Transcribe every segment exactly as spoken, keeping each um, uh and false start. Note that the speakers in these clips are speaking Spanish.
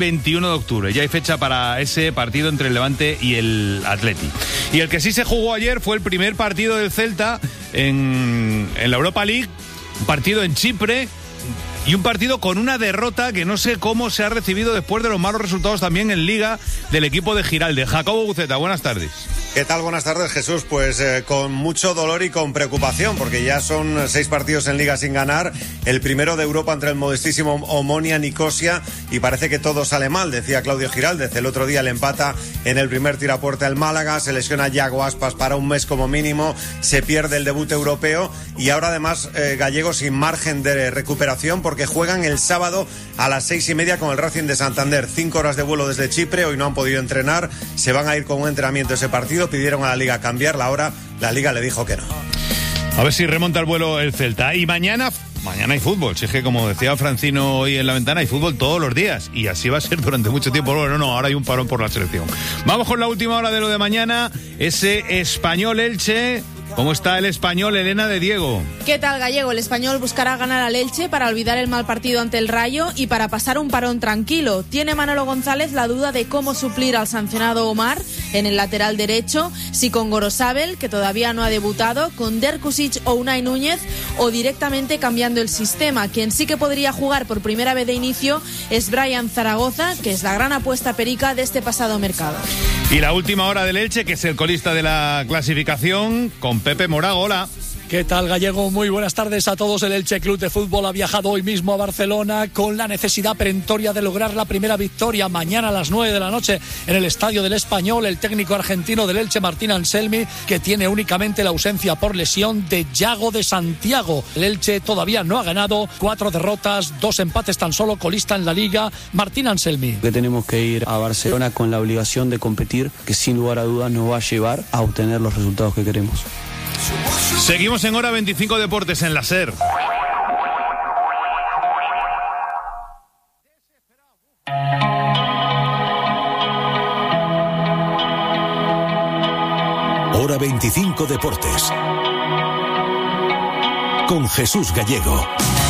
veintiuno de octubre. Ya hay fecha para ese partido entre el Levante y el Atleti. Y el que sí se jugó ayer fue el primer partido del Celta en, en la Europa League, un partido en Chipre y un partido con una derrota que no sé cómo se ha recibido después de los malos resultados también en Liga del equipo de Giralde. Jacobo Buceta, buenas tardes. ¿Qué tal? Buenas tardes, Jesús. Pues eh, con mucho dolor y con preocupación, porque ya son seis partidos en Liga sin ganar. El primero de Europa entre el modestísimo Omonia Nicosia, y parece que todo sale mal, decía Claudio Giraldez. El otro día le empata en el primer tirapuerta el Málaga, se lesiona Yago Aspas para un mes como mínimo, se pierde el debut europeo y ahora además eh, Gallego sin margen de recuperación porque juegan el sábado a las seis y media con el Racing de Santander. Cinco horas de vuelo desde Chipre, hoy no han podido entrenar, se van a ir con un entrenamiento ese partido. Pidieron a la Liga cambiar la hora, la Liga le dijo que no. A ver si remonta el vuelo el Celta. Y mañana, mañana hay fútbol. Si es que, como decía Francino hoy en la ventana, hay fútbol todos los días. Y así va a ser durante mucho tiempo. Bueno, no, ahora hay un parón por la selección. Vamos con la última hora de lo de mañana. Ese Español-Elche. ¿Cómo está el Español, Elena de Diego? ¿Qué tal, Gallego? El Español buscará ganar al Elche para olvidar el mal partido ante el Rayo y para pasar un parón tranquilo. Tiene Manolo González la duda de cómo suplir al sancionado Omar en el lateral derecho, si con Gorosabel, que todavía no ha debutado, con Derkusic o Unai Núñez, o directamente cambiando el sistema. Quien sí que podría jugar por primera vez de inicio es Brian Zaragoza, que es la gran apuesta perica de este pasado mercado. Y la última hora del Elche, que es el colista de la clasificación, con Pepe Morago. Hola. ¿Qué tal, Gallego? Muy buenas tardes a todos. El Elche Club de Fútbol ha viajado hoy mismo a Barcelona con la necesidad perentoria de lograr la primera victoria. Mañana a las nueve de la noche en el Estadio del Español, el técnico argentino del Elche, Martín Anselmi, que tiene únicamente la ausencia por lesión de Yago de Santiago. El Elche todavía no ha ganado, cuatro derrotas, dos empates tan solo, colista en la Liga. Martín Anselmi. Que tenemos que ir a Barcelona con la obligación de competir, que sin lugar a dudas nos va a llevar a obtener los resultados que queremos. Seguimos en Hora veinticinco Deportes en la SER. Hora veinticinco Deportes con Jesús Gallego.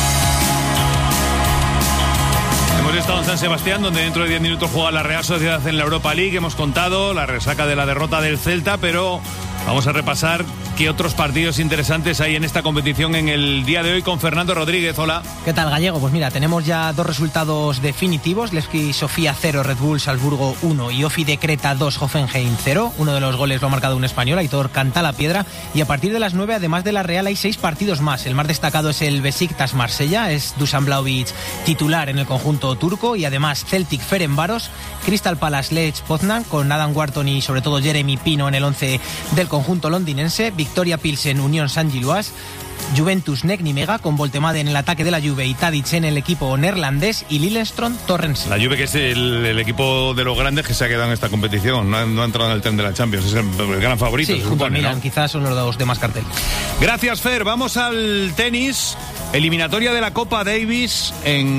Hemos estado en San Sebastián, donde dentro de diez minutos juega la Real Sociedad en la Europa League. Hemos contado la resaca de la derrota del Celta, pero vamos a repasar qué otros partidos interesantes hay en esta competición en el día de hoy con Fernando Rodríguez. Hola. ¿Qué tal, Gallego? Pues mira, tenemos ya dos resultados definitivos. Levski Sofía cero, Red Bull Salzburgo uno y Ofi de Creta dos, Hoffenheim cero. Uno de los goles lo ha marcado un español, Aitor Cantalapiedra. Y a partir de las nueve, además de la Real, hay seis partidos más. El más destacado es el Besiktas Marsella, es Dusan Vlahovic titular en el conjunto turco, y además Celtic Ferencváros, Crystal Palace Lech Poznan con Adam Wharton y sobre todo Jeremy Pino en el once del conjunto londinense, Victoria Pilsen Unión Saint-Gilloise, Juventus Necnimega con Voltemade en el ataque de la Juve y Tadic en el equipo neerlandés, y Lillestrøm Torrense. La Juve, que es el, el equipo de los grandes que se ha quedado en esta competición, no ha, no ha entrado en el tren de la Champions, es el, el gran favorito. Sí, se junto supone, al Milan, ¿no? quizás son los dos de más cartel. Gracias, Fer. Vamos al tenis. Eliminatoria de la Copa Davis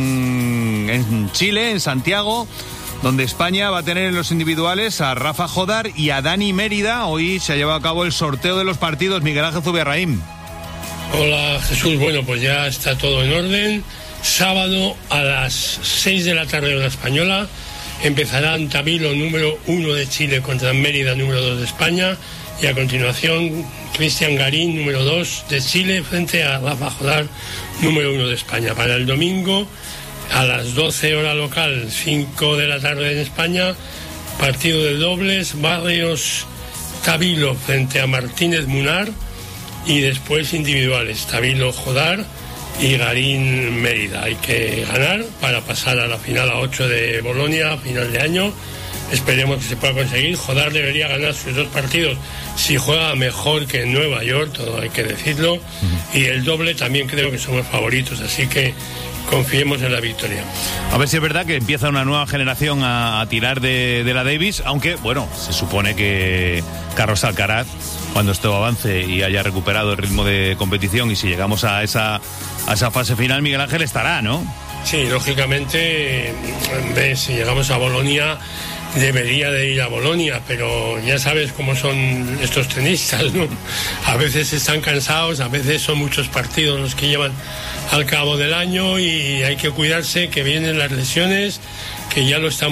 en, en Chile, en Santiago, donde España va a tener en los individuales a Rafa Jodar y a Dani Mérida. Hoy se ha llevado a cabo el sorteo de los partidos. Miguel Ángel Zubiarraín. Hola, Jesús. Bueno, pues ya está todo en orden. Sábado a las seis de la tarde hora española empezarán Tabilo, número uno de Chile, contra Mérida, número dos de España, y a continuación Cristian Garín, número dos de Chile, frente a Rafa Jodar, número uno de España. Para el domingo a las doce hora local, cinco de la tarde en España, partido de dobles, Barrios Tabilo frente a Martínez Munar, y después individuales, Tabilo Jodar y Garín Mérida. Hay que ganar para pasar a la final a ocho de Bolonia a final de año. Esperemos que se pueda conseguir. Jodar debería ganar sus dos partidos si juega mejor que en Nueva York, todo hay que decirlo. Uh-huh. Y el doble también creo que somos favoritos, así que confiemos en la victoria. A ver si es verdad que empieza una nueva generación a, a tirar de, de la Davis, aunque, bueno, se supone que Carlos Alcaraz, cuando esto avance y haya recuperado el ritmo de competición, y si llegamos a esa, a esa fase final, Miguel Ángel estará, ¿no? Sí, lógicamente, ves, si llegamos a Bolonia, debería de ir a Bolonia, pero ya sabes cómo son estos tenistas, ¿no? A veces están cansados, a veces son muchos partidos los que llevan al cabo del año, y hay que cuidarse, que vienen las lesiones, que ya lo estamos